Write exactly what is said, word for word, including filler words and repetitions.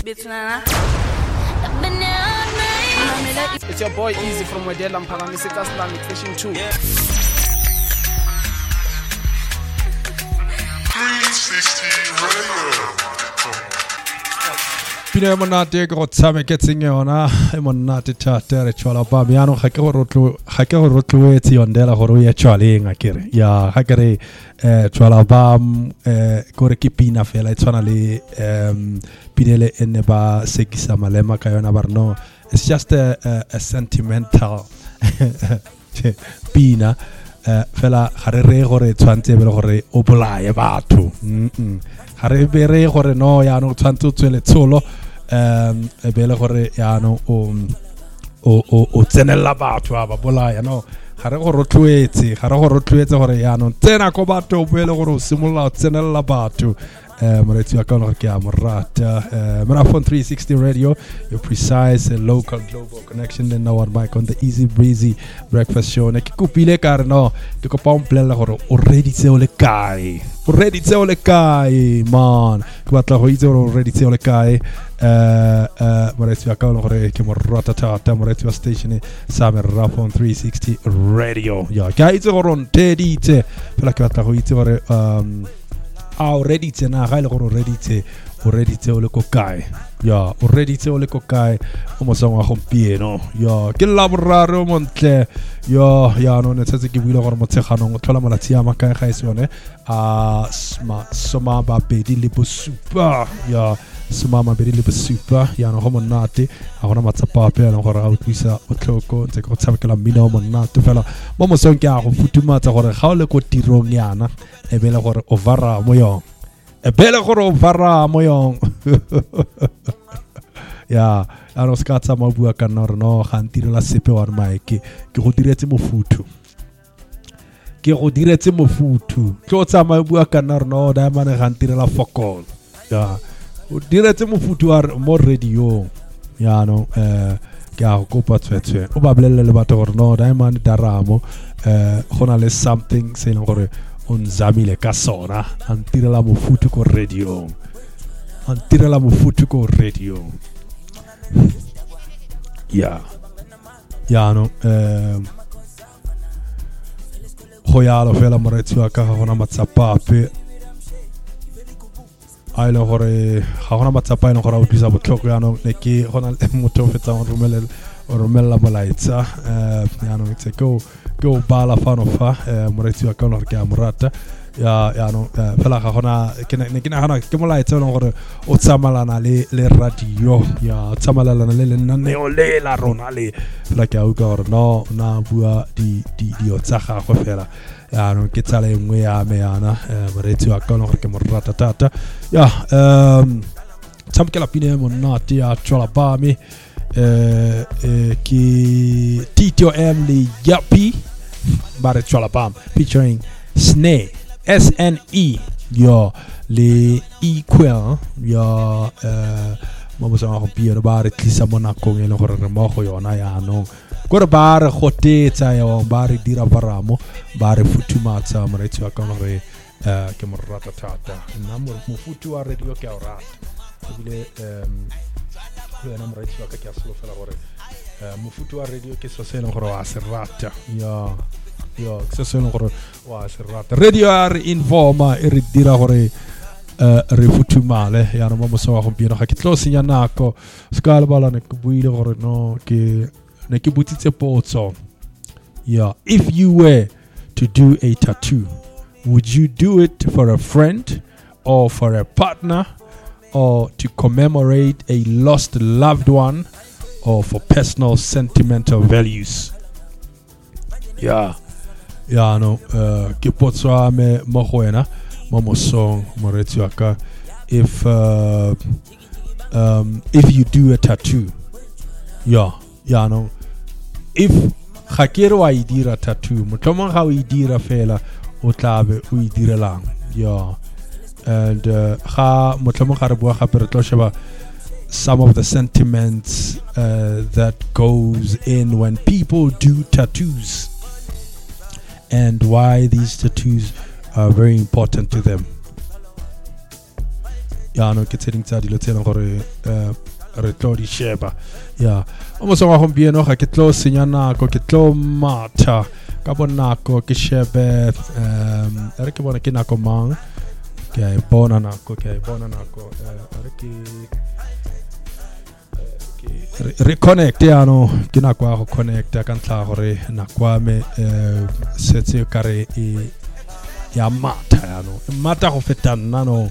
It's your boy Easy from Wedela Mpangamiseka Islamic Fishing two. three sixty Radio. Pina monate go tsame ke tsengona e monate thata re tshwala ba miano ga ke go rotlo ga ke go rotloetse yondela gore o ye tshwaleng akere ya ga ke re eh tshwala ba eh gore ke pina fela e tshwana le em pinele ene ba sekisa malema ka yona barno. It's just a, a, a sentimental pina uh, fela ga re re gore tshwantse be le gore o bolaye batho mm ga re be re gore no ya no tshwantse o tswele tsholo um e be le gore ya no o o o tsenela batho ba bolaya no ga re go rotloetse ga re go rotloetse gore ya no tsena ko batho o be le gore o simolla o tsenela batho. Uh, Moretsi wa kaona ke a morata uh, Marathon three sixty Radio, your precise uh, local global connection in our mic on the Easy Breezy Breakfast Show. Ne ke kopile ka re no ke kopa o mpolella gore o ready tse o le kae o ready tse o le kae man ke batla go itse gore o ready tse o le kae uh, uh, Moretsi wa kaona gore ke morata thata Moretsi wa station sa Marathon three sixty Radio ya ke itse gore on teditse fela ke batla go itse gore um already tsena ga ile gore already tse already tse o le ko kae ya already tse o le ko kae o mo song wa gompieno ya ke la boraro montle ya ya no ne tsetse ke buile gore motshegano o thola molatsi a makae ga isone a sma soma ba pedi le bo super ya soma ma pedi le bo super ya no go monate a gona matsapa pe ya gore a utlwisa o tlhoko ntse go tshabekela mmino o monate fela mo mo song ke a go futumatsa gore ga o le ko tirong yana e bele gore o vara mo yong e bele gore o vara mo yong ya a no skatsa mo bua ka nna no ga ntirela sepe wa maike ke go diretse mofutu ke go diretse mofutu tlo tsama bua ka nna no da mane ga ntirela fokol ya o diretse mofutu wa mo radio ya no eh ke a go kopa tswetswe o ba bolelle le batho gore no da mane daramo eh gona le something se leng gore on zamile ka sona antirela mofutu ko radio antirela mofutu ko radio ya ya no eh go ya lo fela moretsi wa ka ga gona matsapa pe a ile gore ga gona matsapa ene gore a utlwisa botlhoko ya no ne ke gona motho o fetsa go romela o romela molaetsa eh ya no itse go go bala fano fa moretsi wa ka no ke a morata ya ya no fela ga gona ke ne ke nagana ke molaetsa o gore o tsamalana le le radio ya tsamalana le le nna o le la rona le fela ke a utlwa gore no na bua di di di o tsa ga go fela ya no ke tsala engwe ya me yana moretsi wa ka no gore ke morata tata ya um tsamkela pine mo nati ya tsola ba mi eh eh ki Tito M le Yappy bare tsola bam featuring Snare S N E yo le equal yo eh mo mo sa go pia bare tlisa mona go e le gore re mo go yona ya no gore bare gotetsa yo bare dira baramo bare futumatsa moretsi wa ka no re eh ke mo rata thata nna mo futu wa radio ke a rata bile em ya na moretsi wa ka ke a solo fela gore mo futu wa radio ke so se le gore wa se rata ya ya se se le gore wa se rata radio are informa e re dira gore eh re futumale ya no mo so wa go bina ga ke tlo senya nako ska le bala ne ke buile gore no ke ne ke butsitse potso ya if you were to do a tattoo, would you do it for a friend or for a partner or to commemorate a lost loved one or for personal sentimental values? Yeah. Yeah, no. Uh, ke potso a me mo go wena mo mosong moretsi wa ka if uh, um if you do a tattoo. Yeah, yeah, no. If ga ke re wa idira tattoo motlhomong ga o idira fela o tlabe o idirelang yeah and uh, ga motlhomong ga re bua gape re tlo sheba some of the sentiments uh, that goes in when people do tattoos and why these tattoos are very important to them. ya no ke tseding tsa dilo tsena gore eh re tlo di sheba ya o mo swa gompieno ga ke tlo senya nako ke tlo matha ka bonako ke shebe um re ke bona ke nako mang ke a bona nako ke a bona nako re ke re connect ya no ke nako go connect ka ntla gore nako me setse ka re e ya matha ya no matha go feta nna no